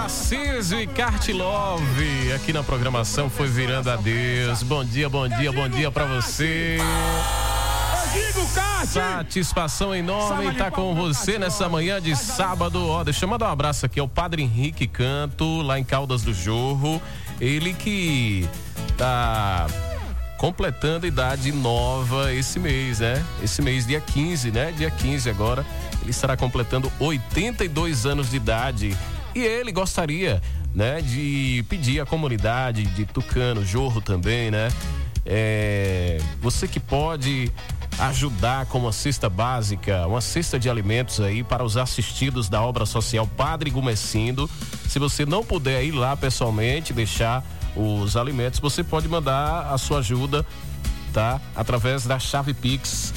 Tarcísio e Cartilove aqui na programação Foi Virando a Deus. Bom dia pra você. Satisfação enorme estar com você nessa manhã de sábado. Ó, deixa eu mandar um abraço aqui ao Padre Henrique Canto, lá em Caldas do Jorro. Ele que tá completando idade nova esse mês, né? Esse mês, dia 15, né? Dia 15 agora, ele estará completando 82 anos de idade. E ele gostaria, né, de pedir à comunidade de Tucano, Jorro também, né? Você que pode ajudar com uma cesta básica, uma cesta de alimentos aí para os assistidos da obra social Padre Gumecindo. Se você não puder ir lá pessoalmente deixar os alimentos, você pode mandar a sua ajuda, tá? Através da chave Pix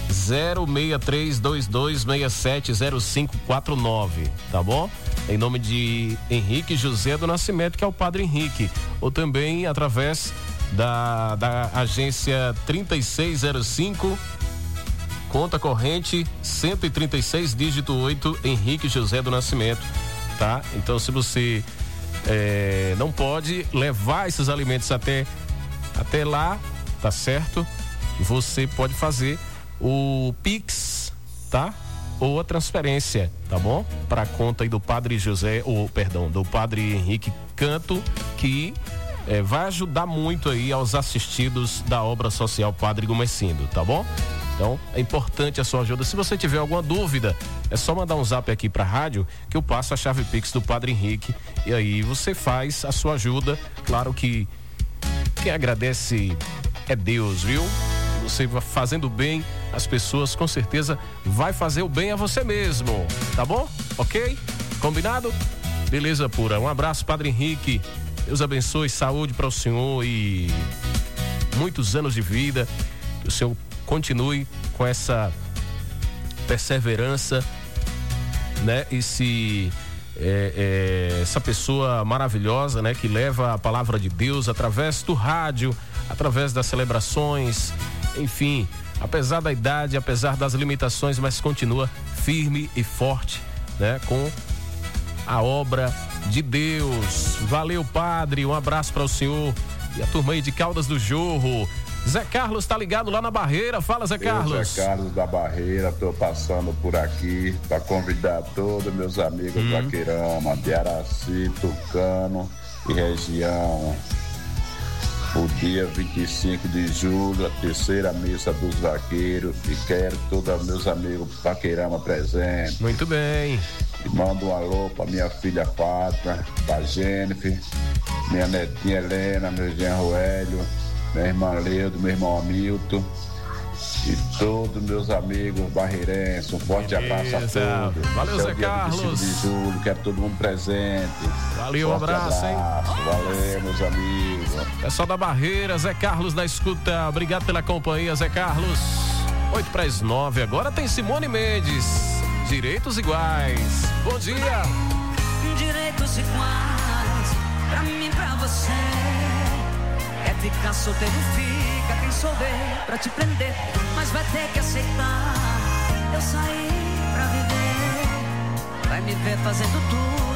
06322670549, tá bom? Em nome de Henrique José do Nascimento, que é o Padre Henrique, ou também através da agência 3605, conta corrente 136, dígito 8, Henrique José do Nascimento, tá? Então, se você não pode levar esses alimentos até lá, tá certo? Você pode fazer o Pix, tá? Ou a transferência, tá bom? Para a conta aí do Padre do Padre Henrique Canto, que vai ajudar muito aí aos assistidos da obra social Padre Gumecindo, tá bom? Então, é importante a sua ajuda. Se você tiver alguma dúvida, é só mandar um zap aqui pra rádio, que eu passo a chave Pix do Padre Henrique, e aí você faz a sua ajuda. Claro que quem agradece é Deus, viu? Você vai fazendo bem às pessoas, com certeza vai fazer o bem a você mesmo, tá bom? Ok? Combinado? Beleza pura. Um abraço, Padre Henrique. Deus abençoe, saúde para o senhor e muitos anos de vida. Que o senhor continue com essa perseverança, né? Essa pessoa maravilhosa, né? Que leva a palavra de Deus através do rádio, através das celebrações, enfim, apesar da idade, apesar das limitações, mas continua firme e forte, né? Com a obra de Deus. Valeu, Padre, um abraço para o senhor e a turma aí de Caldas do Jorro. Zé Carlos tá ligado lá na Barreira. Fala, Zé Carlos. Zé Carlos da Barreira, tô passando por aqui para convidar todos meus amigos vaqueirama, de Araci, Tucano e região. O dia 25 de julho, a terceira missa dos vaqueiros, e quero todos meus amigos vaqueirama presentes. Muito bem. E mando um alô para minha filha Pátria, pra Jennifer, minha netinha Helena, meu genro Hélio, minha irmã Leudo, meu irmão Hamilton e todos meus amigos barreirenses. Um forte abraço a todos. Valeu, Zé Carlos. 25 de julho, quero todo mundo presente. Valeu, um abraço, hein? Valeu, meus amigos. Pessoal da Barreira, Zé Carlos na escuta. Obrigado pela companhia, Zé Carlos. 8:09, agora tem Simone Mendes. Direitos iguais. Bom dia. Direitos iguais, pra mim, pra você. É ficar solteiro, fica quem souber pra te prender, mas vai ter que aceitar. Eu saí pra viver, vai me ver fazendo tudo.